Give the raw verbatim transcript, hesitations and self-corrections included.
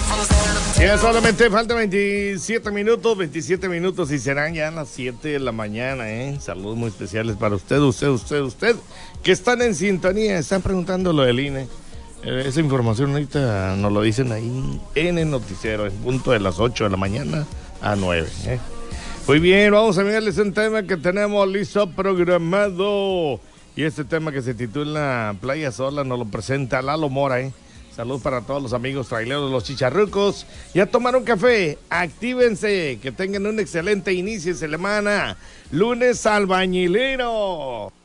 Ya solamente faltan veintisiete minutos, veintisiete minutos y serán ya las siete de la mañana, ¿eh? Saludos muy especiales para usted, usted, usted, usted, que están en sintonía, están preguntando lo del I N E. Eh, esa información ahorita nos lo dicen ahí en el noticiero, en punto de las ocho de la mañana a nueve, ¿eh? Muy bien, vamos a mirarles un tema que tenemos listo programado. Y este tema que se titula Playa Sola nos lo presenta Lalo Mora, ¿eh? Salud para todos los amigos traileros, los chicharrucos. Ya tomaron café, actívense, que tengan un excelente inicio de semana. Lunes albañilero.